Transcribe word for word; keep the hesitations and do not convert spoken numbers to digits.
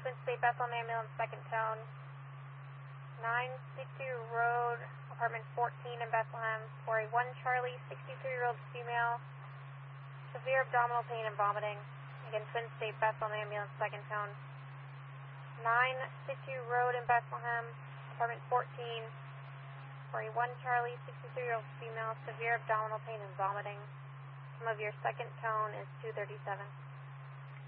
Twin State Bethlehem Ambulance, second tone. nine sixty Road, apartment fourteen in Bethlehem, for a one Charlie, sixty-three-year-old female, severe abdominal pain and vomiting. Again, Twin State Bethlehem Ambulance, second tone. nine sixty Road in Bethlehem, apartment fourteen, for a one Charlie, sixty-three-year-old female, severe abdominal pain and vomiting. Some of your second tone is two thirty-seven.